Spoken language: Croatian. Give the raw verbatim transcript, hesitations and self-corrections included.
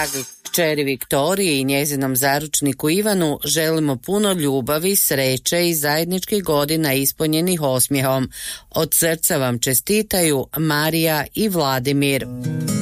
Kćeri Viktoriji i njezinom zaručniku Ivanu želimo puno ljubavi, sreće i zajedničkih godina ispunjenih osmijehom. Od srca vam čestitaju Marija i Vladimir.